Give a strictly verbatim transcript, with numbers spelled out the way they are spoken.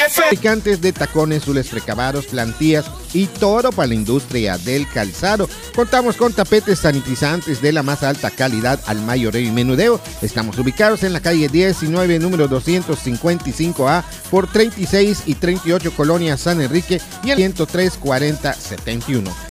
Fabricantes de tacones, zules precabados, plantillas y todo para la industria del calzado. Contamos con tapetes sanitizantes de la más alta calidad al mayoreo y menudeo. Estamos ubicados en la calle diecinueve, número doscientos cincuenta y cinco A, por treinta y seis y treinta y ocho, Colonia San Enrique, y el ciento tres cuarenta setenta y uno.